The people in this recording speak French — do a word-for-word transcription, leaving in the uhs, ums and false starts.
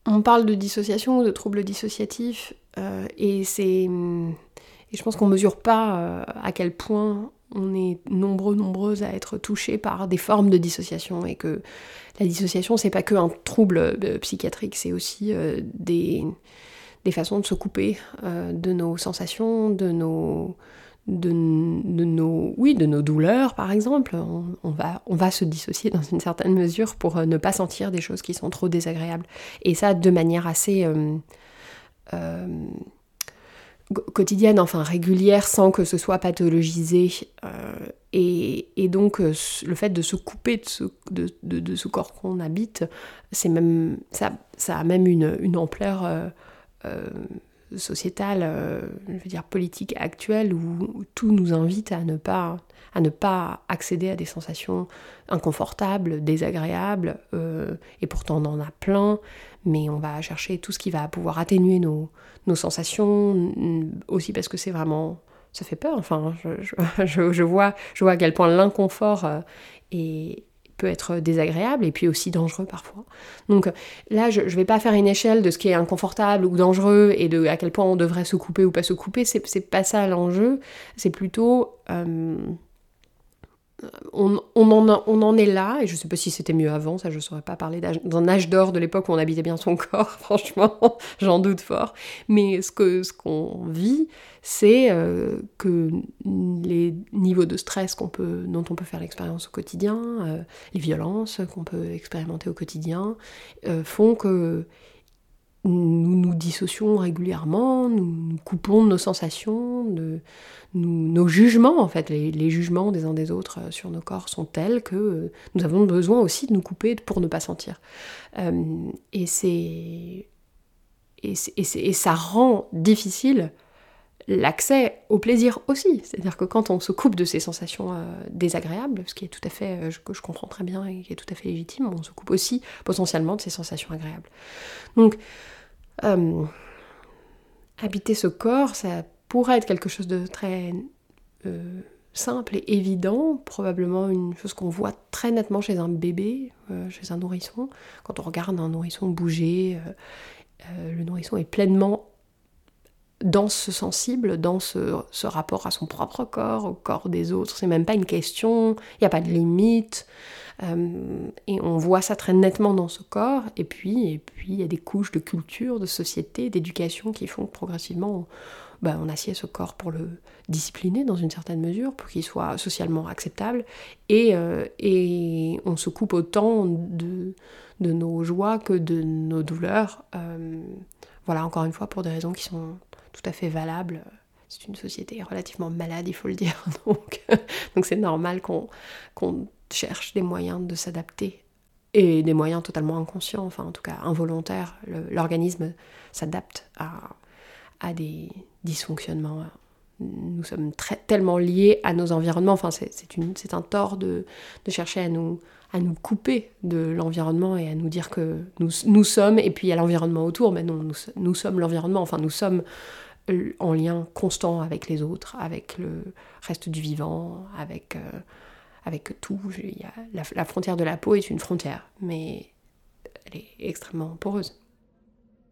on parle de dissociation ou de troubles dissociatifs, euh, et c'est... Et je pense qu'on mesure pas euh, à quel point on est nombreux, nombreuses à être touchés par des formes de dissociation, et que la dissociation, c'est pas que un trouble euh, psychiatrique, c'est aussi euh, des, des façons de se couper euh, de nos sensations, de nos... De, de nos, oui, de nos douleurs, par exemple. On, on, va, on va se dissocier dans une certaine mesure pour euh, ne pas sentir des choses qui sont trop désagréables. Et ça, de manière assez euh, euh, quotidienne, enfin régulière, sans que ce soit pathologisé. Euh, et, et donc, euh, le fait de se couper de ce, de, de, de ce corps qu'on habite, c'est même, ça, ça a même une, une ampleur... Euh, euh, sociétale, euh, je veux dire politique actuelle, où, où tout nous invite à ne pas, à ne pas accéder à des sensations inconfortables, désagréables, euh, et pourtant on en a plein, mais on va chercher tout ce qui va pouvoir atténuer nos, nos sensations, aussi parce que c'est vraiment... ça fait peur, enfin, je, je, je, vois, je vois à quel point l'inconfort euh, est... peut être désagréable et puis aussi dangereux parfois. Donc là, je ne vais pas faire une échelle de ce qui est inconfortable ou dangereux et de à quel point on devrait se couper ou pas se couper, c'est, c'est pas ça l'enjeu, c'est plutôt... Euh, on, on, en a, on en est là, et je sais pas si c'était mieux avant, ça je saurais pas parler d'âge, d'un âge d'or de l'époque où on habitait bien son corps, franchement, j'en doute fort, mais ce, que, ce qu'on vit, c'est euh, que les niveaux de stress qu'on peut, dont on peut faire l'expérience au quotidien, euh, les violences qu'on peut expérimenter au quotidien, euh, font que nous nous dissocions régulièrement, nous nous coupons de nos sensations, de, nous, nos jugements, en fait, les, les jugements des uns des autres euh, sur nos corps sont tels que euh, nous avons besoin aussi de nous couper pour ne pas sentir. Euh, et, c'est, et, c'est, et, c'est, et ça rend difficile l'accès au plaisir aussi. C'est-à-dire que quand on se coupe de ces sensations euh, désagréables, ce qui est tout à fait, euh, que je comprends très bien et qui est tout à fait légitime, on se coupe aussi potentiellement de ces sensations agréables. Donc, euh, habiter ce corps, ça pourrait être quelque chose de très euh, simple et évident, probablement une chose qu'on voit très nettement chez un bébé, euh, chez un nourrisson. Quand on regarde un nourrisson bouger, euh, euh, le nourrisson est pleinement dans ce sensible, dans ce, ce rapport à son propre corps, au corps des autres. C'est même pas une question, il n'y a pas de limite. Euh, et on voit ça très nettement dans ce corps. Et puis, et puis il y a des couches de culture, de société, d'éducation qui font que progressivement, on, bah, on assied ce corps pour le discipliner dans une certaine mesure, pour qu'il soit socialement acceptable. Et, euh, et on se coupe autant de, de nos joies que de nos douleurs. Euh, voilà, encore une fois, pour des raisons qui sont tout à fait valable. C'est une société relativement malade, il faut le dire. Donc, donc c'est normal qu'on, qu'on cherche des moyens de s'adapter. Et des moyens totalement inconscients, enfin en tout cas involontaires. Le, l'organisme s'adapte à, à des dysfonctionnements. Nous sommes très, tellement liés à nos environnements. Enfin, c'est, c'est, une, c'est un tort de, de chercher à nous, à nous couper de l'environnement et à nous dire que nous, nous sommes, et puis il y a l'environnement autour, mais non, nous, nous sommes l'environnement. Enfin, nous sommes en lien constant avec les autres, avec le reste du vivant, avec, euh, avec tout. Il y a, la, la frontière de la peau est une frontière, mais elle est extrêmement poreuse.